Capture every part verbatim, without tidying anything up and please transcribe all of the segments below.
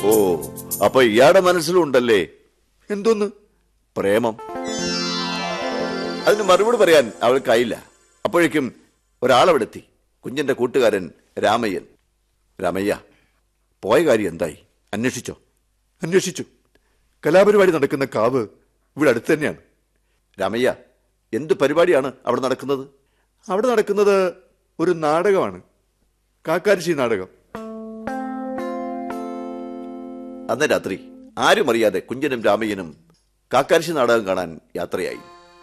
ഓ, അപ്പൊ ഇയാളുടെ മനസ്സിലും ഉണ്ടല്ലേ എന്തോന്ന് പ്രേമം. അതിന് മറുപടി പറയാൻ അവൾക്കായില്ല. അപ്പോഴേക്കും ഒരാളവിടെത്തി, കുഞ്ഞിന്റെ കൂട്ടുകാരൻ രാമയ്യൻ. രാമയ്യ, പോയ കാര്യം എന്തായി? അന്വേഷിച്ചോ? അന്വേഷിച്ചു. കലാപരിപാടി നടക്കുന്ന കാവ് ഇവിടെ അടുത്ത് തന്നെയാണ്. രാമയ്യ, എന്ത് പരിപാടിയാണ് അവിടെ നടക്കുന്നത്? അവിടെ നടക്കുന്നത് ഒരു നാടകമാണ്, കാക്കാരശ്ശി നാടകം. അന്ന് രാത്രി ആരും അറിയാതെ കുഞ്ഞനും രാമയ്യനും കാക്കാരശ്ശി നാടകം കാണാൻ യാത്രയായി.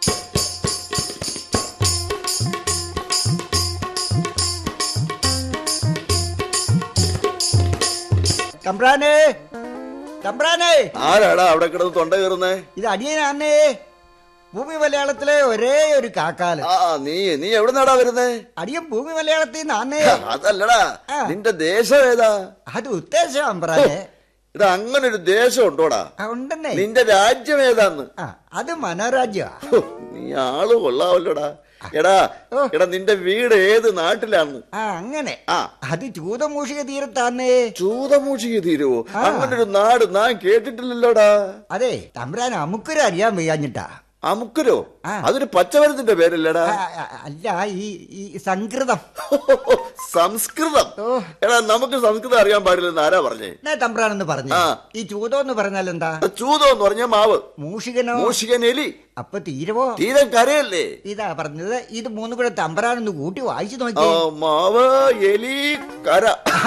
തമ്പ്രാനേ, തമ്പ്രാനേ, ആരാടാ അവിടെ കിടന്ന് തൊണ്ട കയറുന്നേ? ഇത് അടിയനാന്നേ, ഭൂമി മലയാളത്തിലെ ഒരേ ഒരു കാക്കാല്. ആ, നീ നീ എവിടെ നാടാ വരുന്നേ? അടിയൻ ഭൂമി മലയാളത്തിൽ നിന്നാന്നേ. അതല്ലടാ, നിന്റെ ദേശം ഏതാ? അത് ഉദ്ദേശം തമ്പ്രാനെ. ഇതാ, അങ്ങനെ ഒരു ദേശം ഉണ്ടോടാ? ഉണ്ടെന്നേ. നിന്റെ രാജ്യം ഏതാന്ന്? അത് മനോരാജ്യ. നീ ആള് കൊള്ളാവല്ലോടാ. എടാ എടാ നിന്റെ വീട് ഏത് നാട്ടിലാന്ന്? ആ, അങ്ങനെ. ആ, അത് ചൂതമൂഷിക തീരത്താന്നേ. ചൂതമൂഷിക തീരുവോ? അങ്ങനെ ഒരു നാട് ഞാൻ കേട്ടിട്ടില്ലല്ലോടാ. അതെ, തമ്പ്രാൻ അമുക്കൊരു അറിയാൻ വയ്യാഞ്ഞിട്ടാ. അമുക്കരോ? അതൊരു പച്ചമരത്തിന്റെ പേരല്ലേടാ? അല്ല, ഈ ഈ സംസ്കൃതം. സംസ്കൃതം? എടാ, നമുക്ക് സംസ്കൃതം അറിയാൻ പാടില്ലെന്ന് ആരാ പറഞ്ഞേ? തമ്പ്രാനെന്ന് പറഞ്ഞു. ഈ ചൂതം എന്ന് പറഞ്ഞാൽ എന്താ? ചൂതം എന്ന് പറഞ്ഞ മാവ്. മൂഷികനോ? മൂഷികൻ എലി. അപ്പൊ തീരവോ? തീരം കരയല്ലേ? ഇതാ പറഞ്ഞത്. ഇത് മൂന്ന് കൂടെ തമ്പ്രാനൊന്ന് കൂട്ടി വായിച്ചു നോക്കി. മാവ്, എലി, കര.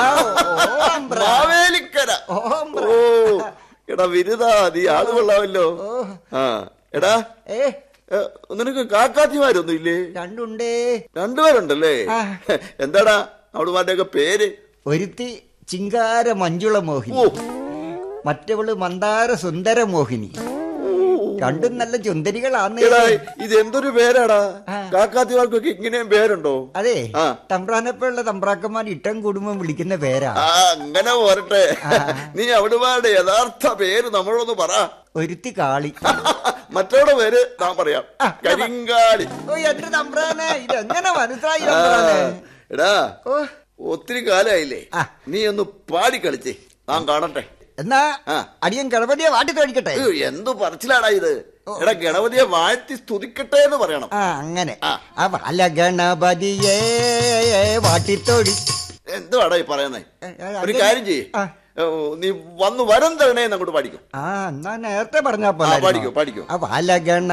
മാവേലിക്കര. ഓ, എടാ വിരുതാ, നീ ആള് കൊള്ളാമല്ലോ. ആ, എടാ, നിനക്ക് കാക്കാത്തിമാരൊന്നും ഇല്ലേ? രണ്ടുണ്ടേ. രണ്ടുപേരുണ്ടല്ലേ? എന്താടാ അവളുമാരുടെയൊക്കെ പേര്? ഒരുത്തി ചിങ്കാര മഞ്ജുള മോഹിനി, മറ്റവള് മന്ദാര സുന്ദര മോഹിനി. രണ്ടും നല്ല ചുന്ദരികളാണ്. ഇത് എന്തൊരു പേരാടാ? കാക്കാത്തിമാർക്കൊക്കെ ഇങ്ങനെയും പേരുണ്ടോ? അതെ, തമ്പ്രാനെപ്പോഴുള്ള തമ്പ്രാക്കന്മാർ ഇട്ടം കുടുംബം വിളിക്കുന്ന പേരാ. അങ്ങനെ പോരട്ടെ. നീ അവിടുമാരുടെ യഥാർത്ഥ പേര് നമ്മളൊന്ന് പറ. ഒരുത്തി കാളി. മറ്റവരുടെ പേര് ഞാൻ പറയാം, കരിങ്കാളി. ഓ, എന്റെ തമ്പ്രാനെ, ഇതെങ്ങനെ മനസ്സിലായി തമ്പ്രാനെ? എടാ, ഒത്തിരി കാലായില്ലേ, നീ ഒന്ന് പാടിക്കളിച്ചേ, ഞാൻ കാണട്ടെ. എന്നാ അടിയൻ ഗണപതിയെ വാട്ടി തോടിക്കട്ടെ. എന്തു പറച്ചിലാടാ ഇത്? എടാ, ഗണപതിയെ വാഴ്ത്തി സ്തുതിക്കട്ടെ എന്ന് പറയണം. ആ, അങ്ങനെ. അല്ല, ഗണപതിയെ വാട്ടിത്തോടി. എന്തുവാടാ ഈ പറയുന്നേ? ഒരു കാര്യം ചെയ്യേ, നീ വന്നു വരം തരണേ അങ്ങോട്ട് പാടിക്കും. ആ, എന്നാ നേരത്തെ പറഞ്ഞാ പാടിക്കോ പാടിക്കോ. അല്ല, ഗണ